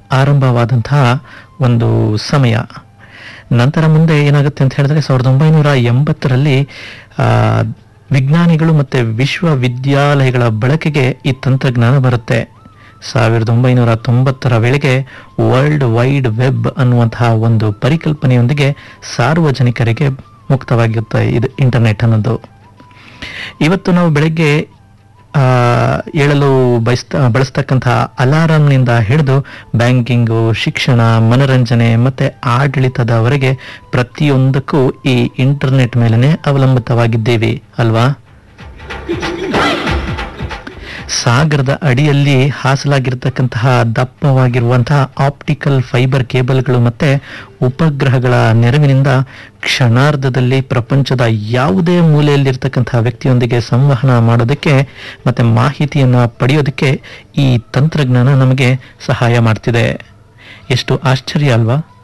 ಆರಂಭವಾದಂತಹ ಒಂದು ಸಮಯ. ನಂತರ ಮುಂದೆ ಏನಾಗುತ್ತೆ ಅಂತ ಹೇಳಿದ್ರೆ 1980ರಲ್ಲಿ ವಿಜ್ಞಾನಿಗಳು ಮತ್ತೆ ವಿಶ್ವವಿದ್ಯಾಲಯಗಳ ಬಳಕೆಗೆ ಈ ತಂತ್ರಜ್ಞಾನ ಬರುತ್ತೆ. 1990ರ ವೇಳೆಗೆ ವರ್ಲ್ಡ್ ವೈಡ್ ವೆಬ್ ಅನ್ನುವಂತಹ ಒಂದು ಪರಿಕಲ್ಪನೆಯೊಂದಿಗೆ ಸಾರ್ವಜನಿಕರಿಗೆ ಮುಕ್ತವಾಗಿರುತ್ತೆ ಇದು ಇಂಟರ್ನೆಟ್ ಅನ್ನೋದು. ಇವತ್ತು ನಾವು ಬೆಳಗ್ಗೆ ಏಳಲು ಬಳಸ್ತಕ್ಕಂತಹ ಅಲಾರಾಂನಿಂದ ಹಿಡಿದು ಬ್ಯಾಂಕಿಂಗು, ಶಿಕ್ಷಣ, ಮನರಂಜನೆ ಮತ್ತೆ ಆಡಳಿತದವರೆಗೆ ಪ್ರತಿಯೊಂದಕ್ಕೂ ಈ ಇಂಟರ್ನೆಟ್ ಮೇಲೆನೆ ಅವಲಂಬಿತವಾಗಿದ್ದೇವೆ ಅಲ್ವಾ? ಸಾಗರದ ಅಡಿಯಲ್ಲಿ ಹಾಸಲಾಗಿರ್ತಕ್ಕಂತಹ ದಪ್ಪವಾಗಿರುವಂತಹ ಆಪ್ಟಿಕಲ್ ಫೈಬರ್ ಕೇಬಲ್ಗಳು ಮತ್ತೆ ಉಪಗ್ರಹಗಳ ನೆರವಿನಿಂದ ಕ್ಷಣಾರ್ಧದಲ್ಲಿ ಪ್ರಪಂಚದ ಯಾವುದೇ ಮೂಲೆಯಲ್ಲಿರ್ತಕ್ಕಂತಹ ವ್ಯಕ್ತಿಯೊಂದಿಗೆ ಸಂವಹನ ಮಾಡೋದಕ್ಕೆ ಮತ್ತೆ ಮಾಹಿತಿಯನ್ನ ಪಡೆಯೋದಕ್ಕೆ ಈ ತಂತ್ರಜ್ಞಾನ ನಮಗೆ ಸಹಾಯ ಮಾಡ್ತಿದೆ. ಎಷ್ಟು ಆಶ್ಚರ್ಯ ಅಲ್ವಾ?